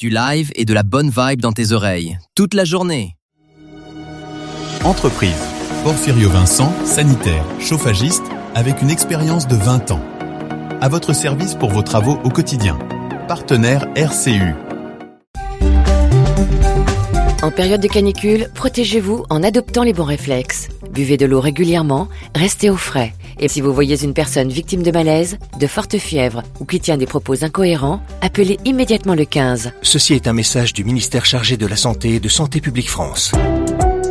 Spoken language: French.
du live et de la bonne vibe dans tes oreilles, toute la journée. Entreprise. Porfirio Vincent, sanitaire, chauffagiste, avec une expérience de 20 ans. À votre service pour vos travaux au quotidien. Partenaire RCU. En période de canicule, protégez-vous en adoptant les bons réflexes. Buvez de l'eau régulièrement, restez au frais. Et si vous voyez une personne victime de malaise, de forte fièvre ou qui tient des propos incohérents, appelez immédiatement le 15. Ceci est un message du ministère chargé de la Santé et de Santé publique France.